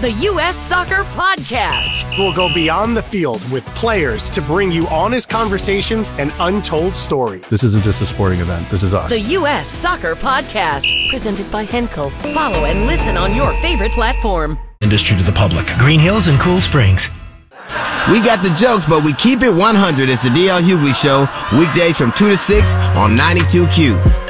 the U.S. Soccer Podcast. We'll go beyond the field with players to bring you honest conversations and untold stories. This isn't just a sporting event. This is us. The U.S. Soccer Podcast, presented by Henkel. Follow and listen on your favorite platform. Industry to the public. Green Hills and Cool Springs. We got the jokes, but we keep it 100. It's the DL Hughley Show, weekdays from 2 to 6 on 92Q.